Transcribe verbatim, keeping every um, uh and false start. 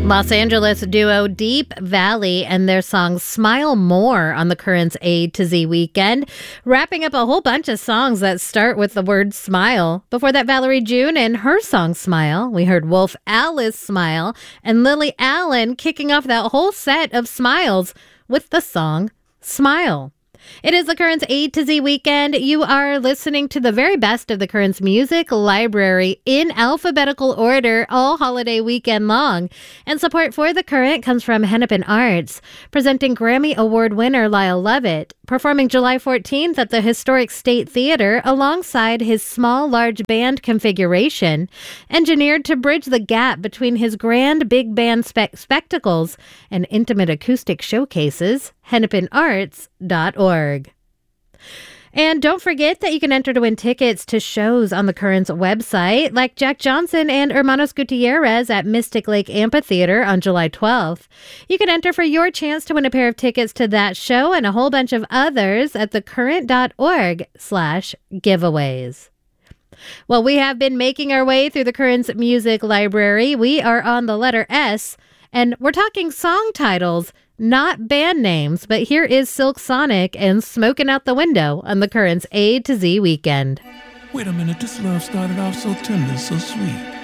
Los Angeles duo Deep Valley and their song Smile More on the Currents A to Z weekend, wrapping up a whole bunch of songs that start with the word smile. Before that, Valerie June and her song Smile. We heard Wolf Alice Smile and Lily Allen kicking off that whole set of smiles with the song Smile. It is the Currents A to Z weekend. You are listening to the very best of the Currents music library in alphabetical order all holiday weekend long. And support for The Current comes from Hennepin Arts, presenting Grammy Award winner Lyle Lovett, performing July fourteenth at the Historic State Theater alongside his small large band configuration, engineered to bridge the gap between his grand big band spe- spectacles and intimate acoustic showcases. hennepin arts dot org. And don't forget that you can enter to win tickets to shows on the Currents website, like Jack Johnson and Hermanos Gutierrez at Mystic Lake Amphitheater on July twelfth. You can enter for your chance to win a pair of tickets to that show and a whole bunch of others at thecurrent.org slash giveaways. Well, we have been making our way through the Currents music library. We are on the letter S, and we're talking song titles, not band names, but here is Silk Sonic and Smoking Out the Window on the Currents A to Z weekend. Wait a minute, this love started off so tender, so sweet.